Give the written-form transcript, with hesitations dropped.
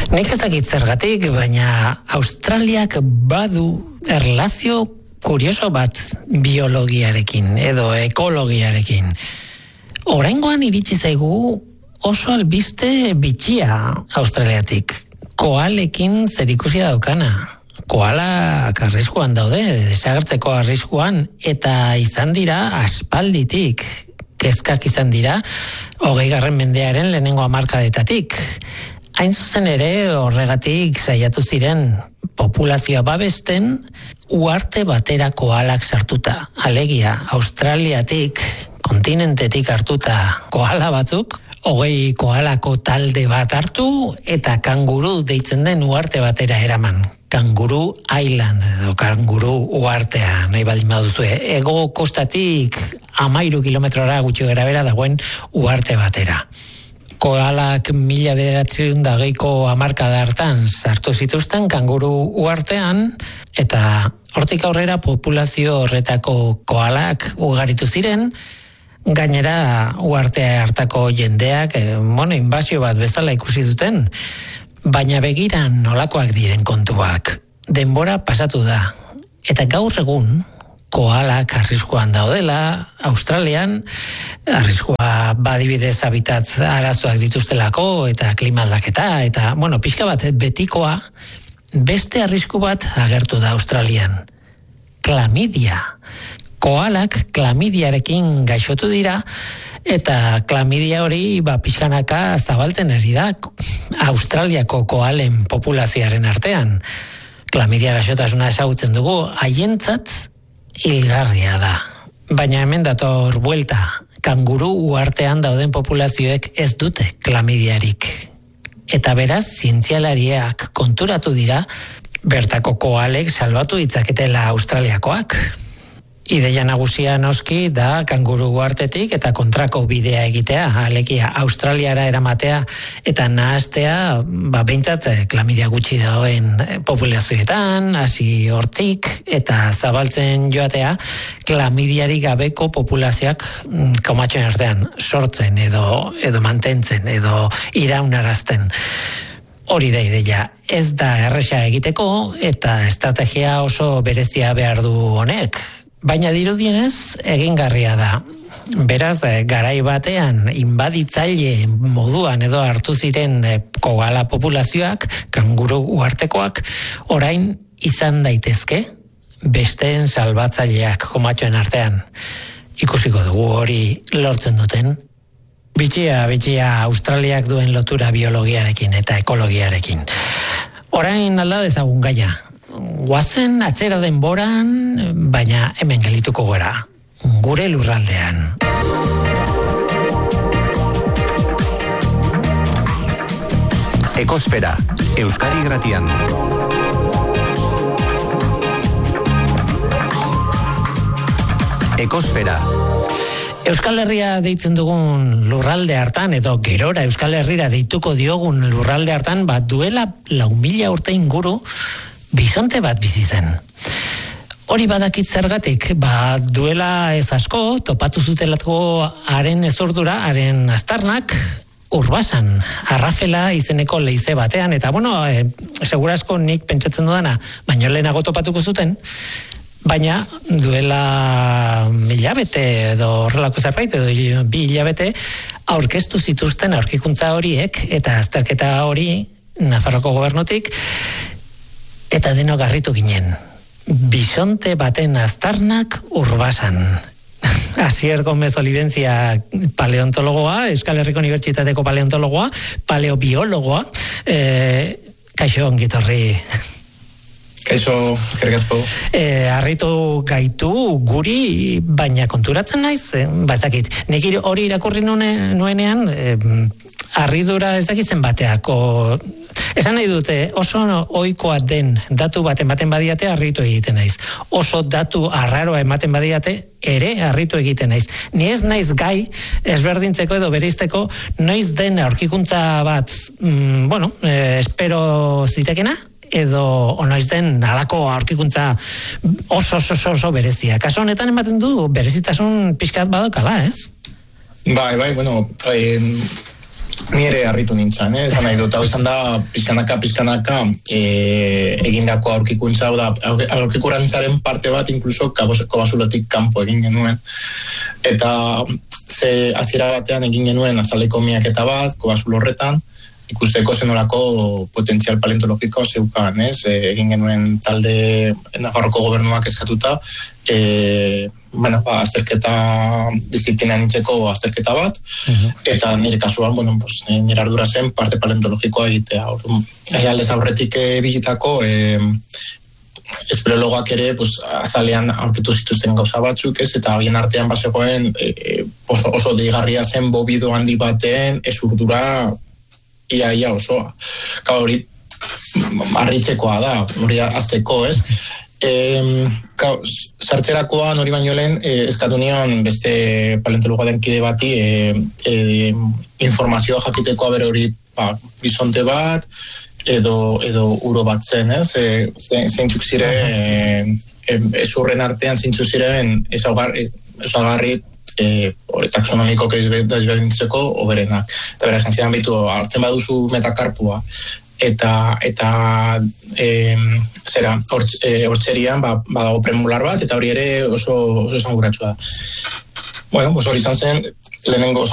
Nik ez dakit zergatik, baina Australiak badu erlazio kurioso bat biologiarekin edo ekologiarekin. Oraingoan iritsi zaigu oso albiste bitxia Australiatik. Koalekin zerikusia daukana. Koalak arriskuan daude, desagertzeko arriskuan, eta izan dira aspalditik. Kezkak izan dira 20. mendearen lehenengo hamarkadetatik. Hain zuzen ere horregatik saiatu ziren populazioa babesten uharte batera koalak sartuta. Alegia, Australiatik, kontinentetik hartuta koala batzuk, 20 koalako talde bat hartu eta kanguru deitzen den uharte batera eraman. Kanguru Island edo kanguru uhartea nahi baldin baduzue. Hego kostatik 13 kilometrora gutxi grabera dagoen uharte batera. Koalak 1920ko hamarkada hartan sartu zituzten kanguru uhartean eta hortik aurrera populazio horretako koalak ugaritu ziren. Gainera uhartea hartako jendeak inbasio bat bezala ikusi duten. Baina begira nolakoak diren kontuak. Denbora pasatu da. Eta gaur egun, koalak arriskuan daudela, Australian, arriskua badibidez habitat arazoak dituztelako, eta klima aldaketa, eta, pixka bat betikoa, beste arrisku bat agertu da Australian. Klamidia. Koalak klamidiarekin gaixotu dira, eta klamidia hori pixkanaka zabaltzen ari da Australiako koalen populazioaren artean. Klamidia gaixotasuna ezagutzen dugu, haientzat hilgarria da. Baina hemen dator buelta, kanguru uhartean dauden populazioek ez dute klamidiarik. Eta beraz, zientzialariak konturatu dira, bertako koalek salbatu ditzaketela Australiakoak. Ideia nagusia noski da kanguru uhartetik eta kontrako bidea egitea, alegia Australiara eramatea eta nahastea, behintzat klamidia gutxi dagoen populazioetan, hasi hortik eta zabaltzen joatea klamidiari gabeko populazioak komatxoen artean sortzen edo mantentzen edo iraunarazten. Hori da ideia, ez da erresa egiteko eta estrategia oso berezia behar du honek. Baina dirudienez egingarria da. Beraz, garai batean inbaditzaile moduan edo hartu ziren koala populazioak, kanguru uhartekoak, orain izan daitezke besteen salbatzaileak komatxoen artean. Ikusiko dugu hori lortzen duten. Bitxia Australiak duen lotura biologiarekin eta ekologiarekin. Orain alda dezagun gaia. Guazen atzera denboran, baina hemen gelituko gara, gure lurraldean. Ekosfera, Euskadi Gratian. Ekosfera. Euskal Herria deitzen dugun lurralde hartan, edo gerora Euskal Herrira deituko diogun lurralde hartan, duela 4.000 urte inguru, bisonte bat bizi zen. Hori badakit zergatik, duela ez asko, topatu zutelako haren ezurdura, haren aztarnak, Urbasan, Arrafela izeneko leize batean, eta segurasko nik pentsatzen dudana, baino lehenago topatuko zuten, baina duela hilabete edo horrelako zerbait, edo 2 hilabete, aurkeztu zituzten aurkikuntza horiek, eta azterketa hori, Nafarroko gobernutik, eta denok harritu ginen. Bisonte baten aztarnak Urbasan. Asier Gomez Oliventzia paleontologoa, Euskal Herriko Unibertsitateko paleontologoa, paleobiologoa, kaixo ongitorri. Kaixo, eskerrik asko. Harritu gaitu guri, baina konturatzen naiz, bazakit, nik hori irakurri nuenean, harridura ez dakitzen bateako. Esan nahi dute, oso ohikoa den datu bat ematen badiate harritu egiten naiz. Oso datu arraroa ematen badiate ere harritu egiten naiz. Ni ez naiz gai ezberdintzeko edo bereizteko noiz den aurkikuntza bat, espero zitekena, edo noiz den halako aurkikuntza oso berezia. Kaso honetan ematen du berezitasun pixkat badaukala, ez? Bai, Ni ere harritu nintzen, esan nahi dut, hau izan da pizkanaka egindako aurkikuntza, da aurkikurantzaren parte bat inkluso Kobazulotik kanpo egin genuen. Eta hasiera batean egin genuen azaleko miaketa bat, Kobazulo horretan, ikusteko zenolako potentzial paleontologiko zeukan, egin genuen talde Nafarroko gobernuak eskatuta, azterketa disiplina nintzeko azterketa bat, eta nire kasuan, nire ardura zen parte paleontologikoa egitea. Aldez aurretik bilitako espeleologoak ere azalean aurkitu zituzten gauza batzuk, eta horien artean bazegoen oso deigarria zen bobido handi baten ezurdura ia osoa. Hori harritzekoa da, hori azteko, sartzerakoan hori baino lehen eskatu nion beste paleontologoa den kide bati informazioa jakiteko aber hori bisonte bat edo uro bat zen, zeintzuk ziren ezurren artean zeintzuk ziren ezagarri taxonomiko ezberdintzeko oberenak. Eta bera, esan zidan behitu, hartzen baduzu metakarpua eta hortzerian badago premular bat, eta hori ere oso esanguratsua da. Hori izan zen lehenengo